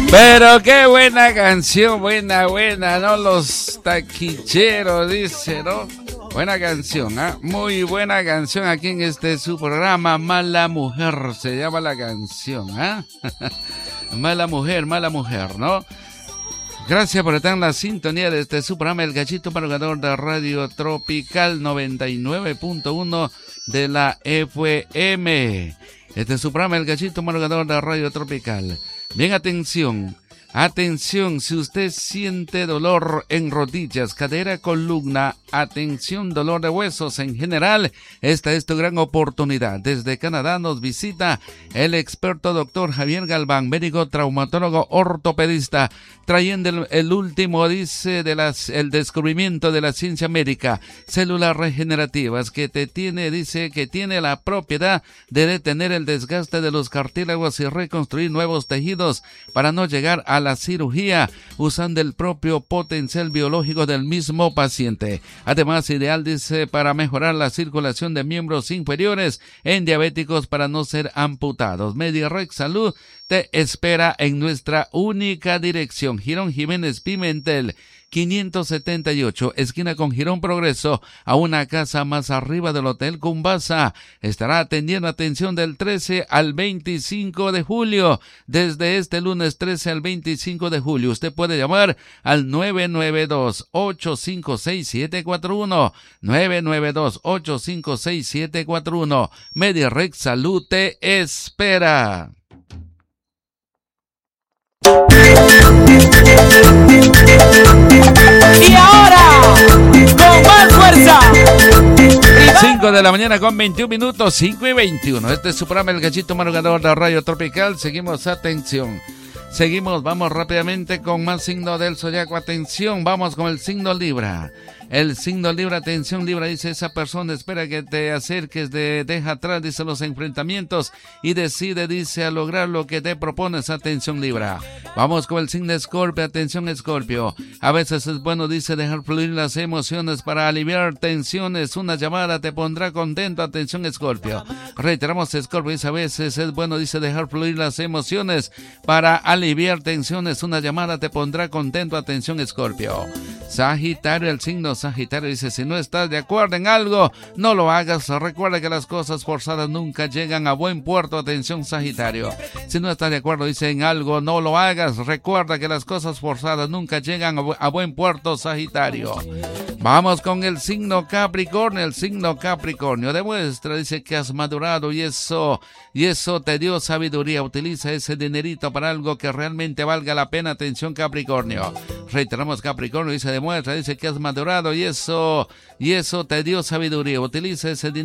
Pero qué buena canción, buena, ¿no? Los taquicheros, dice, ¿no? Buena canción, ¿ah? Muy buena canción aquí en su programa, Mala Mujer, se llama la canción, ¿ah? Mala mujer, ¿no? Gracias por estar en la sintonía de su programa, El Gallito Madrugador de Radio Tropical 99.1 de la FM. Este es su programa, El Gallito Madrugador de Radio Tropical. Bien, atención, si usted siente dolor en rodillas, cadera, columna, atención, dolor de huesos en general, esta es tu gran oportunidad. Desde Canadá nos visita el experto doctor Javier Galván, médico traumatólogo ortopedista, trayendo el último, dice, el descubrimiento de la ciencia médica, células regenerativas, que dice que tiene la propiedad de detener el desgaste de los cartílagos y reconstruir nuevos tejidos para no llegar a la cirugía, usando el propio potencial biológico del mismo paciente. Además, ideal, dice, para mejorar la circulación de miembros inferiores en diabéticos para no ser amputados. MediRex Salud te espera en nuestra única dirección, Girón Jiménez Pimentel 578, esquina con Girón Progreso, a una casa más arriba del Hotel Cumbasa. Estará atendiendo atención del 13 al 25 de julio. Desde este lunes 13 al 25 de julio, usted puede llamar al 992-856-741. 992-856-741. MediRex Salud te espera. Y ahora, con más fuerza, 5 de la mañana con 21 minutos, 5 y 21. Este es su programa, El Gallito Madrugador de Radio Tropical. Seguimos, atención. Vamos rápidamente con más signo del zodiaco. Atención, vamos con el signo Libra. El signo Libra, atención Libra, dice, esa persona espera que te acerques, deja atrás, dice, los enfrentamientos y decide, dice, a lograr lo que te propones. Atención Libra. Vamos con el signo Escorpio. Atención Escorpio. A veces es bueno, dice, dejar fluir las emociones para aliviar tensiones. Una llamada te pondrá contento. Atención Escorpio. Reiteramos, Escorpio, dice, a veces es bueno, dice, dejar fluir las emociones para aliviar tensiones. Una llamada te pondrá contento. Atención Escorpio. Sagitario, el signo Sagitario, dice, si no estás de acuerdo en algo, no lo hagas. Recuerda que las cosas forzadas nunca llegan a buen puerto. Atención Sagitario. Si no estás de acuerdo, dice, en algo, no lo hagas. Recuerda que las cosas forzadas nunca llegan a buen puerto, Sagitario. Vamos con el signo Capricornio. El signo Capricornio demuestra, dice, que has madurado y eso te dio sabiduría. Utiliza ese dinerito para algo que realmente valga la pena. Atención Capricornio. Reiteramos, Capricornio, dice, demuestra, dice, que has madurado y eso te dio sabiduría. Utiliza ese dinero